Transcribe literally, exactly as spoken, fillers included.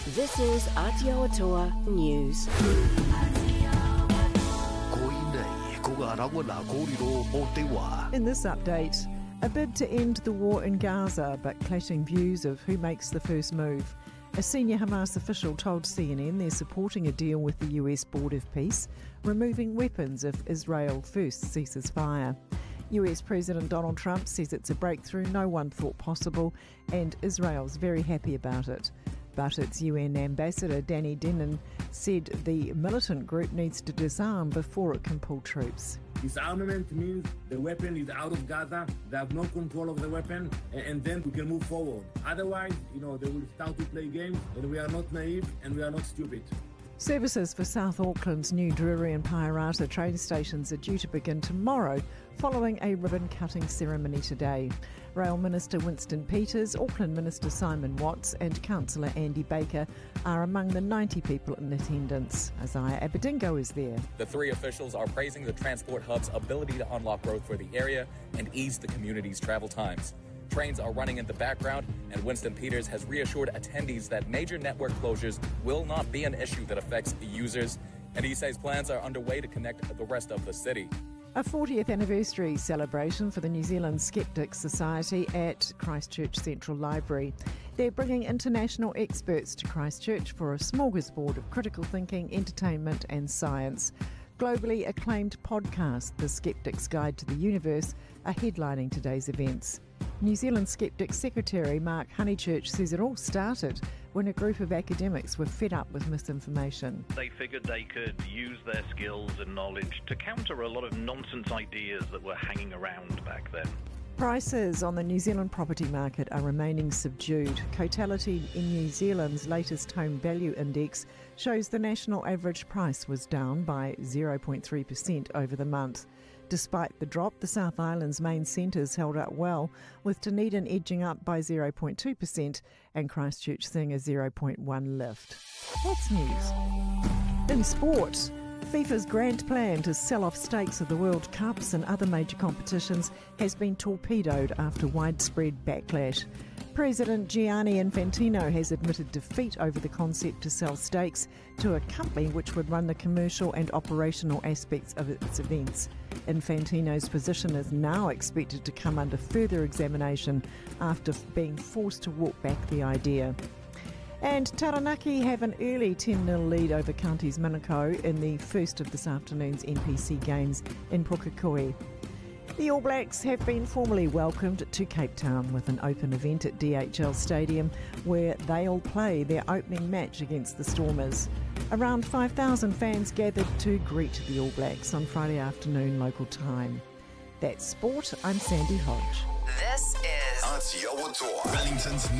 This is Aotearoa News. In this update, a bid to end the war in Gaza, but clashing views of who makes the first move. A senior Hamas official told C N N they're supporting a deal with the U S Board of Peace, removing weapons if Israel first ceases fire. U S President Donald Trump says it's a breakthrough no one thought possible, and Israel's very happy about it. But its U N ambassador Danny Dennon said the militant group needs to disarm before it can pull troops. Disarmament means the weapon is out of Gaza, they have no control of the weapon, and then we can move forward. Otherwise, you know, they will start to play games, and we are not naive and we are not stupid. Services for South Auckland's new Drury and Pairata train stations are due to begin tomorrow, following a ribbon-cutting ceremony today. Rail Minister Winston Peters, Auckland Minister Simon Watts and Councillor Andy Baker are among the ninety people in attendance. Isaiah Abedingo is there. The three officials are praising the transport hub's ability to unlock growth for the area and ease the community's travel times. Trains are running in the background, and Winston Peters has reassured attendees that major network closures will not be an issue that affects users, and he says plans are underway to connect the rest of the city. A fortieth anniversary celebration for the New Zealand Skeptics Society at Christchurch Central Library. They're bringing international experts to Christchurch for a smorgasbord of critical thinking, entertainment and science. Globally acclaimed podcast, The Skeptic's Guide to the Universe, are headlining today's events. New Zealand Skeptics Secretary Mark Honeychurch says it all started when a group of academics were fed up with misinformation. They figured they could use their skills and knowledge to counter a lot of nonsense ideas that were hanging around back then. Prices on the New Zealand property market are remaining subdued. Cotality in New Zealand's latest home value index shows the national average price was down by zero point three percent over the month. Despite the drop, the South Island's main centres held up well, with Dunedin edging up by zero point two percent and Christchurch seeing a zero point one lift. What's news? In sport, FIFA's grand plan to sell off stakes of the World Cups and other major competitions has been torpedoed after widespread backlash. President Gianni Infantino has admitted defeat over the concept to sell stakes to a company which would run the commercial and operational aspects of its events. Infantino's position is now expected to come under further examination after being forced to walk back the idea. And Taranaki have an early ten nil lead over Counties Manukau in the first of this afternoon's N P C games in Pukekohe. The All Blacks have been formally welcomed to Cape Town with an open event at D H L Stadium where they'll play their opening match against the Stormers. Around five thousand fans gathered to greet the All Blacks on Friday afternoon local time. That's sport. I'm Sandy Hodge. This is Aotearoa, Wellington's